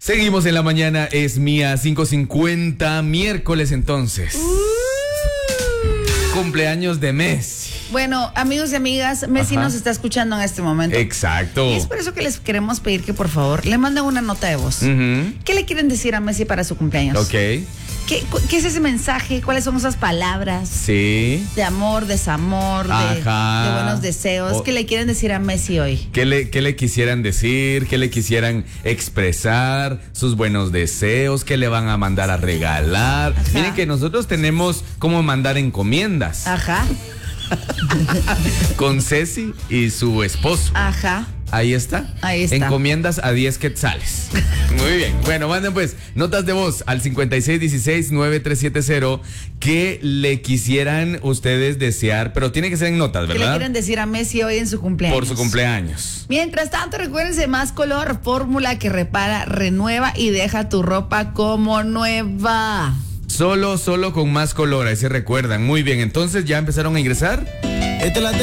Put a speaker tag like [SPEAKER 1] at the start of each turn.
[SPEAKER 1] Seguimos en la mañana, es mía, 5:50, miércoles entonces. Cumpleaños de Messi.
[SPEAKER 2] Bueno, amigos y amigas, Messi nos está escuchando en este momento.
[SPEAKER 1] Exacto.
[SPEAKER 2] Y es por eso que les queremos pedir que por favor le manden una nota de voz. ¿Qué le quieren decir a Messi para su cumpleaños?
[SPEAKER 1] Ok.
[SPEAKER 2] ¿Qué es ese mensaje? ¿Cuáles son esas palabras?
[SPEAKER 1] Sí.
[SPEAKER 2] De amor, desamor, de buenos deseos. ¿Qué le quieren decir a Messi hoy?
[SPEAKER 1] ¿Qué le quisieran decir? ¿Qué le quisieran expresar? Sus buenos deseos. ¿Qué le van a mandar a regalar?
[SPEAKER 2] Ajá.
[SPEAKER 1] Miren que nosotros tenemos cómo mandar encomiendas.
[SPEAKER 2] Ajá.
[SPEAKER 1] Con Ceci y su esposo.
[SPEAKER 2] Ajá.
[SPEAKER 1] Ahí está.
[SPEAKER 2] Ahí está.
[SPEAKER 1] Encomiendas a 10 quetzales. Muy bien. Bueno, manden pues notas de voz al 5616-9370 que le quisieran ustedes desear, pero tiene que ser en notas, ¿verdad?
[SPEAKER 2] ¿Qué le quieren decir a Messi hoy en su cumpleaños?
[SPEAKER 1] Por su cumpleaños.
[SPEAKER 2] Mientras tanto, recuérdense, Más Color, fórmula que repara, renueva y deja tu ropa como nueva.
[SPEAKER 1] Solo con Más Color, ahí se recuerdan. Muy bien, entonces ya empezaron a ingresar.